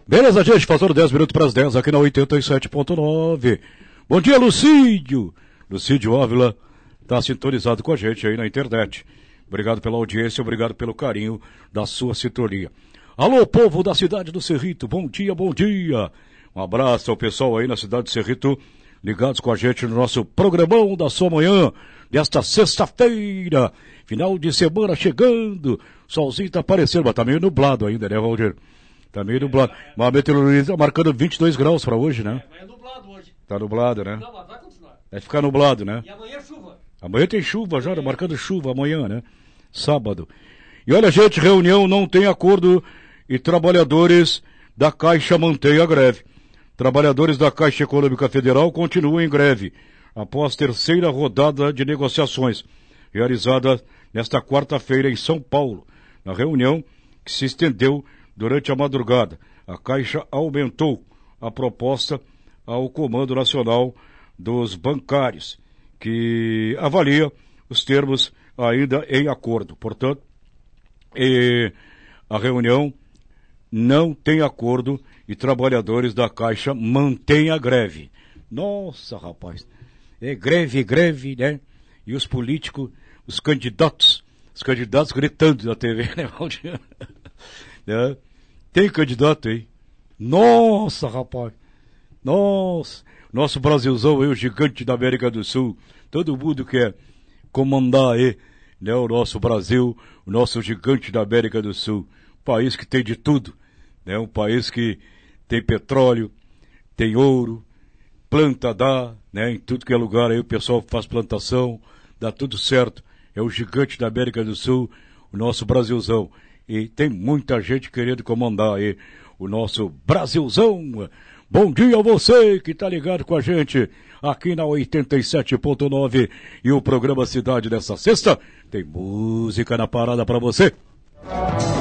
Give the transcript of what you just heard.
Beleza, gente, faltando 10 minutos para as 10 aqui na 87.9. Bom dia, Lucídio. Lucídio Ávila está sintonizado com a gente aí na internet. Obrigado pela audiência, obrigado pelo carinho da sua sintonia. Alô, povo da cidade do Cerrito, bom dia, bom dia. Um abraço ao pessoal aí na cidade do Cerrito, ligados com a gente no nosso programão da sua manhã, desta sexta-feira, final de semana chegando, solzinho tá aparecendo, mas tá meio nublado ainda, né, Valdir? Tá meio nublado. Mas a meteorologia tá marcando 22 graus pra hoje, né? Mas é nublado hoje. Tá nublado, né? Não, mas vai continuar. Vai ficar nublado, né? E amanhã chuva. Amanhã tem chuva já, marcando chuva amanhã, né? Sábado. E olha, gente, reunião não tem acordo e trabalhadores da Caixa mantêm a greve. Trabalhadores da Caixa Econômica Federal continuam em greve após terceira rodada de negociações, realizada nesta quarta-feira em São Paulo. Na reunião, que se estendeu durante a madrugada, a Caixa aumentou a proposta ao Comando Nacional dos Bancários, que avalia os termos ainda em acordo. Portanto, a reunião não tem acordo e trabalhadores da Caixa mantêm a greve. Nossa, rapaz, é greve, né? E os políticos, os candidatos gritando na TV, né, Valdir? É. Tem candidato aí. Nossa, rapaz. Nossa. Nosso Brasilzão aí, o gigante da América do Sul. Todo mundo quer comandar aí, né, o nosso Brasil, o nosso gigante da América do Sul. País que tem de tudo, né? Um país que tem petróleo, tem ouro, planta dá, né? Em tudo que é lugar aí o pessoal faz plantação, dá tudo certo. É o gigante da América do Sul, o nosso Brasilzão. E tem muita gente querendo comandar aí o nosso Brasilzão. Bom dia a você que tá ligado com a gente aqui na 87.9 e o programa Cidade dessa sexta tem música na parada pra você.